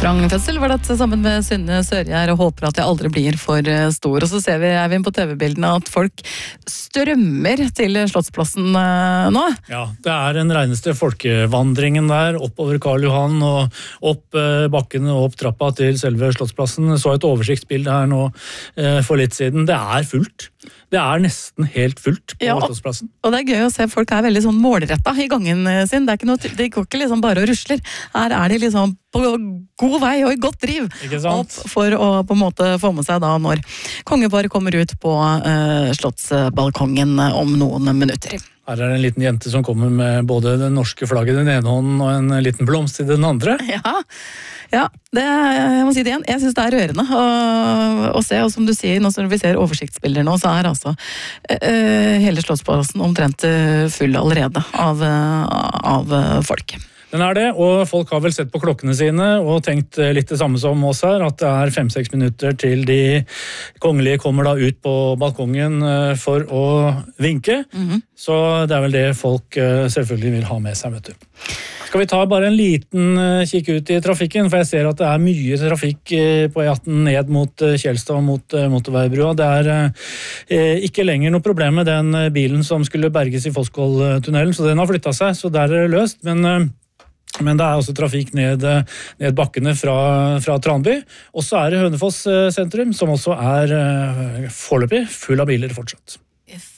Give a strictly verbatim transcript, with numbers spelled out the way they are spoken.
Trang fødsel var det sammen med Synne Sørgjær og håper at jeg aldri blir for stor. Og så ser vi, er vi på T V-bildene at folk strømmer til Slottsplassen nå. Ja, det er den reneste folkevandringen der, oppover Karl Johan og opp bakken og opp trappa til selve Slottsplassen. Så et oversiktsbilde her nå for litt siden. Det er fullt. Det er nesten helt fullt på ja, Slottsplassen. Og det er gøy å se folk er veldig sånn målrettet i gangen sin. Det er ikke noe, det går ikke liksom bare og rusler. Her er de liksom på god vei og i godt driv opp for å på en måte få med seg da når kongeparet kommer ut på uh, slottsbalkongen om noen minutter. Her er det en liten jente som kommer med både den norske flagget i den ene hånden og en liten blomst i den andre. Ja, ja det, jeg må si det igjen. Jeg synes det er rørende å, å se, og som du sier, når vi ser oversiktsbilder nå, så er altså uh, hele Slottsplassen omtrent full allerede av, av folk. Den er det, og folk har vel sett på klokkene sine og tenkt litt det samme som oss her, at det er fem-seks minutter til de kongelige kommer da ut på balkongen for å vinke. Mm-hmm. Så det er vel det folk selvfølgelig vil ha med seg, vet du. Skal vi ta bare en liten kikk ut i trafikken, for jeg ser at det er mye trafikk på E atten ned mot Kjelstad og mot motorveibrua. Det er eh, ikke lenger noe problem med den bilen som skulle berges i Fossgårdtunnelen, så den har flyttet seg, så der er det løst, men eh, Men det er også trafikk ned, ned bakkene fra, fra Tranby. Og så er det Hønefoss sentrum, som også er foreløpig full av biler fortsatt.